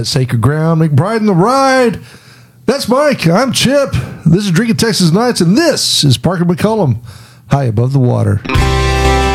sacred ground. McBride and the Ride. That's Mike. I'm Chip. This is Drinking Texas Nights, and this is Parker McCullum, High Above the Water.